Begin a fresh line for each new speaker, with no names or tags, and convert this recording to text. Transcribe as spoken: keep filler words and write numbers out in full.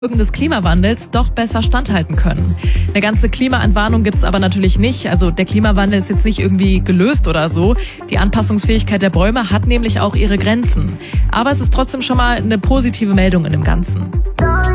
des Klimawandels doch besser standhalten können. Eine ganze Klimaentwarnung gibt's aber natürlich nicht. Also der Klimawandel ist jetzt nicht irgendwie gelöst oder so. Die Anpassungsfähigkeit der Bäume hat nämlich auch ihre Grenzen. Aber es ist trotzdem schon mal eine positive Meldung in dem Ganzen.